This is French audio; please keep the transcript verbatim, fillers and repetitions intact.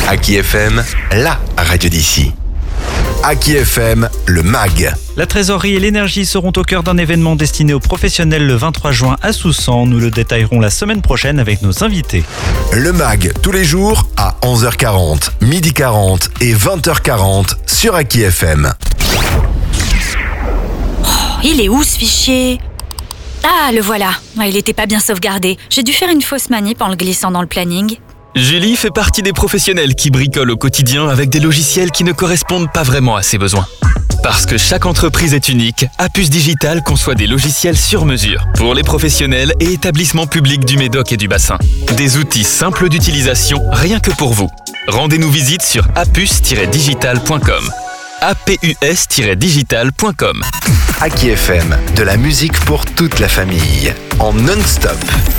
Aki F M, la radio d'ici. Aki F M, le M A G. La trésorerie et l'énergie seront au cœur d'un événement destiné aux professionnels le vingt-trois juin à Soussan. Nous le détaillerons la semaine prochaine avec nos invités. Le M A G, tous les jours à onze heures quarante, midi quarante et vingt heures quarante sur Aki F M. Oh, il est où ce fichier ? Ah, le voilà. Il était pas bien sauvegardé. J'ai dû faire une fausse manip en le glissant dans le planning. Julie fait partie des professionnels qui bricolent au quotidien avec des logiciels qui ne correspondent pas vraiment à ses besoins. Parce que chaque entreprise est unique, Apus Digital conçoit des logiciels sur mesure pour les professionnels et établissements publics du Médoc et du Bassin. Des outils simples d'utilisation, rien que pour vous. Rendez-nous visite sur apus tiret digital point com. apus tiret digital point com. Aki F M, de la musique pour toute la famille, en non-stop.